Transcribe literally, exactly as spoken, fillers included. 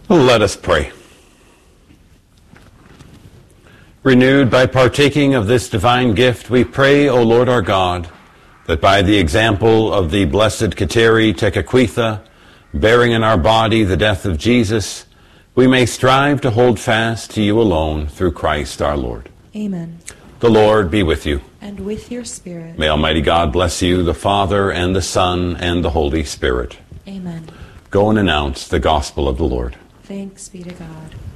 Let us pray. Renewed by partaking of this divine gift, we pray, O Lord our God, that by the example of the blessed Kateri Tekakwitha, bearing in our body the death of Jesus, we may strive to hold fast to you alone through Christ our Lord. Amen. The Lord be with you. And with your spirit. May Almighty God bless you, the Father, and the Son, and the Holy Spirit. Amen. Go and announce the gospel of the Lord. Thanks be to God.